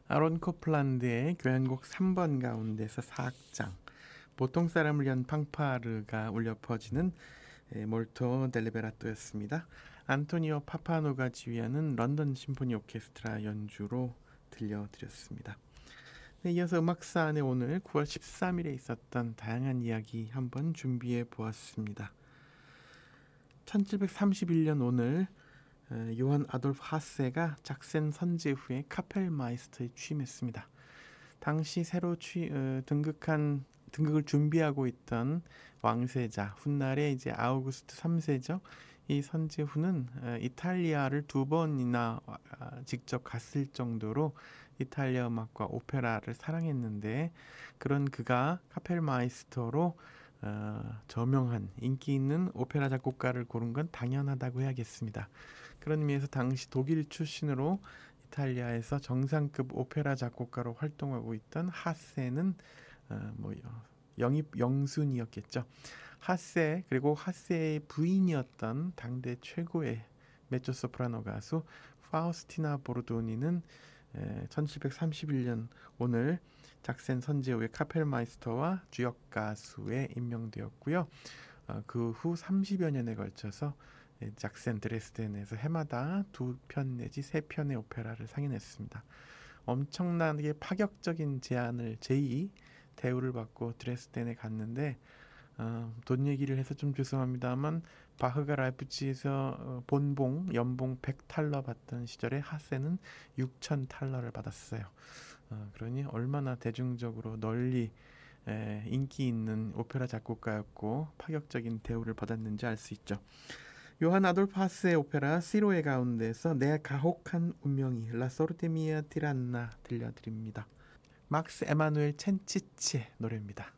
아론 코플란드의 교향곡 3번 가운데서 4악장 보통 사람을 위한 팡파르가 울려 퍼지는 몰토 델리베라토였습니다. 안토니오 파파노가 지휘하는 런던 심포니 오케스트라 연주로 들려드렸습니다. 네, 이어서 음악사안에 오늘 9월 13일에 있었던 다양한 이야기 한번 준비해 보았습니다. 1731년 오늘 요한 아돌프 하세가 작센 선제 후에 카펠마이스터에 취임했습니다. 당시 새로 등극을 준비하고 있던 왕세자 훗날에 이제 아우구스트 3세죠. 이 선제후는 이탈리아를 2번이나 직접 갔을 정도로 이탈리아 음악과 오페라를 사랑했는데 그런 그가 카펠마이스터로 저명한 인기 있는 오페라 작곡가를 고른 건 당연하다고 해야겠습니다. 그런 의미에서 당시 독일 출신으로 이탈리아에서 정상급 오페라 작곡가로 활동하고 있던 하세는 영순이었겠죠. 하세 그리고 하세의 부인이었던 당대 최고의 메조소프라노 가수 파우스티나 보르도니는 1731년 오늘 작센 선제후의 카펠마이스터와 주역 가수에 임명되었고요. 그 후 30여 년에 걸쳐서 작센 드레스덴에서 해마다 2편 내지 3편의 오페라를 상연했습니다. 엄청나게 파격적인 제의 대우를 받고 드레스덴에 갔는데 돈 얘기를 해서 좀 죄송합니다만 바흐가 라이프치히에서 연봉 100탈러 받던 시절에 하세는 6,000탈러를 받았어요. 그러니 얼마나 대중적으로 널리 인기 있는 오페라 작곡가였고 파격적인 대우를 받았는지 알 수 있죠. 요한 아돌프 하스의 오페라 시로의 가운데서 내 가혹한 운명이 라 소르테 미아 티란나 들려드립니다. 막스 에마누엘 첸치치의 노래입니다.